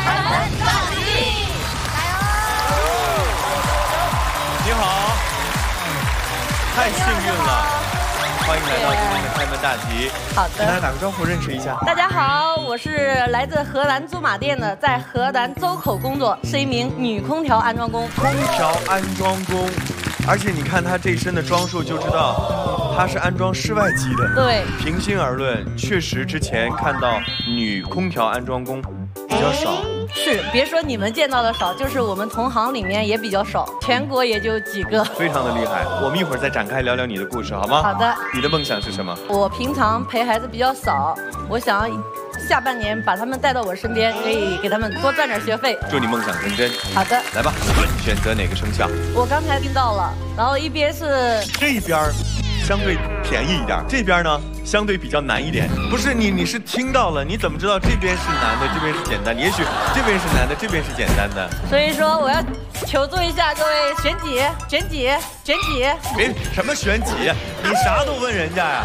你好，太幸运了，欢迎来到今天的开门大吉。 好跟大家的， 打个招呼，认识一下。 大家好，我是来自荷兰驻马店的，在荷兰周口工作，是一名女空调安装工。 空调安装工，而且你看她这一身的装束就知道，她是安装室外机的。 对， 平心而论，确实之前看到女空调安装工比较少。 是，别说你们见到的少，就是我们同行里面也比较少，全国也就几个。 非常的厉害，我们一会儿再展开聊聊你的故事，好吗？ 好的， 你的梦想是什么？ 我平常陪孩子比较少，我想下半年把他们带到我身边，可以给他们多赚点学费。 祝你梦想成真。 好的， 来吧，选择哪个生肖？ 我刚才听到了，然后一边是这边儿相对便宜一点，这边呢相对比较难一点。不是你是听到了，你怎么知道这边是难的，这边是简单？也许这边是难的，这边是简单的。 所以说我要求助一下各位选几， 别什么选几，你啥都问人家呀？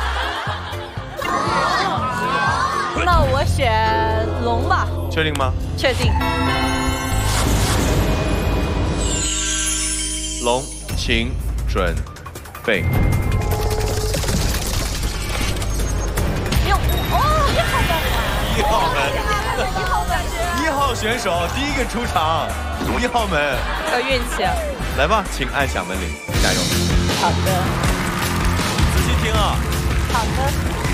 那我选龙吧， 确定吗？ 确定。 龙，请准备。 哟，哦，一号感觉， 一号门， 一号感觉， 1号选手第一个出场，1号门， 有运气。 来吧，请按响门铃，加油！ 好的， 仔细听啊， 好的。